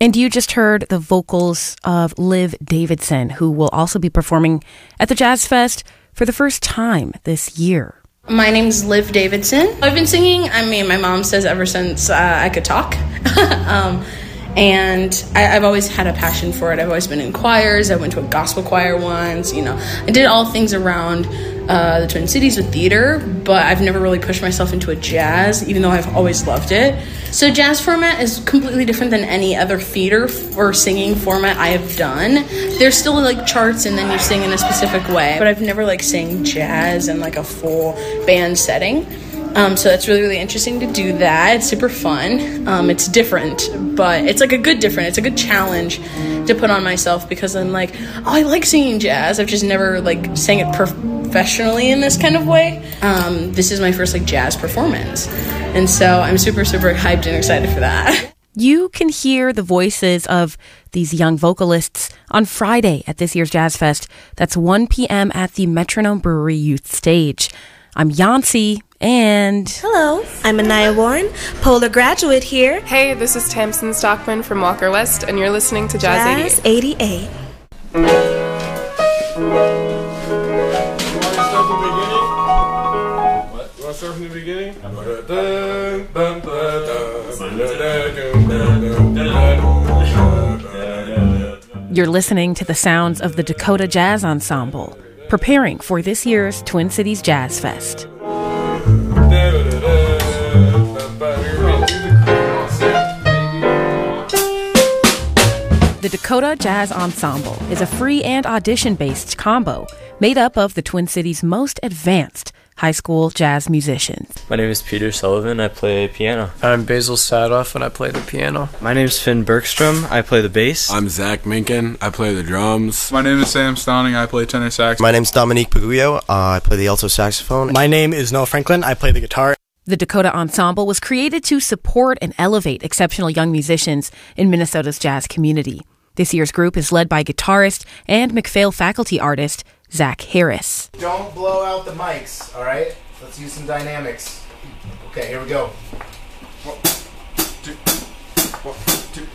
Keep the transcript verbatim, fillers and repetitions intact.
And you just heard the vocals of Liv Davidson, who will also be performing at the Jazz Fest for the first time this year. My name's Liv Davidson. I've been singing, I mean, my mom says ever since uh, I could talk. um, and I, I've always had a passion for it. I've always been in choirs. I went to a gospel choir once, you know. I did all things around uh, the Twin Cities with theater, but I've never really pushed myself into a jazz, even though I've always loved it. So jazz format is completely different than any other theater or singing format I have done. There's still like charts and then you sing in a specific way, but I've never like sang jazz in like a full band setting. Um, so it's really, really interesting to do that. It's super fun. Um, it's different, but it's like a good different. It's a good challenge to put on myself because I'm like, oh, I like singing jazz. I've just never like sang it professionally in this kind of way. Um, this is my first like jazz performance. And so I'm super, super hyped and excited for that. You can hear the voices of these young vocalists on Friday at this year's Jazz Fest. That's one p.m. at the Metronome Brewery Youth Stage. I'm Yancy, and... Hello, I'm Anaya Warren, Polar graduate here. Hey, this is Tamsin Stockman from Walker West, and you're listening to Jazz, Jazz eighty-eight. You want to start from the beginning? What? You want to start from the beginning? You're listening to the sounds of the Dakota Jazz Ensemble, preparing for this year's Twin Cities Jazz Fest. The Dakota Jazz Ensemble is a free and audition-based combo made up of the Twin Cities' most advanced high school jazz musicians. My name is Peter Sullivan. I play piano. I'm Basil Sadoff, and I play the piano. My name is Finn Bergstrom. I play the bass. I'm Zach Minkin. I play the drums. My name is Sam Stowning. I play tenor sax. My name is Dominique Pagullo. Uh, I play the alto saxophone. My name is Noah Franklin. I play the guitar. The Dakota Ensemble was created to support and elevate exceptional young musicians in Minnesota's jazz community. This year's group is led by guitarist and McPhail faculty artist Zach Harris. Don't blow out the mics, all right? Let's use some dynamics. Okay, here we go. One, two, one, two.